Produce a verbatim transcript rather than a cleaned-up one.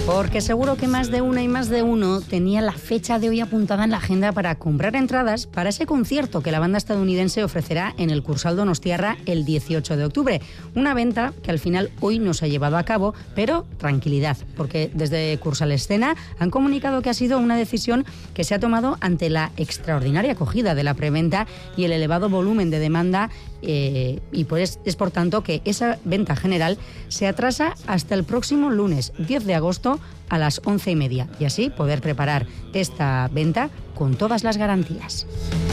Porque seguro que más de una y más de uno tenía la fecha de hoy apuntada en la agenda para comprar entradas para ese concierto que la banda estadounidense ofrecerá en el Kursaal Donostiarra el dieciocho de octubre. Una venta que al final hoy no se ha llevado a cabo, pero tranquilidad, porque desde Kursaal Escena han comunicado que ha sido una decisión que se ha tomado ante la extraordinaria acogida de la preventa y el elevado volumen de demanda, eh, y pues es por tanto que esa venta general se atrasa hasta el próximo lunes diez de agosto a las once y media, y así poder preparar esta venta con todas las garantías.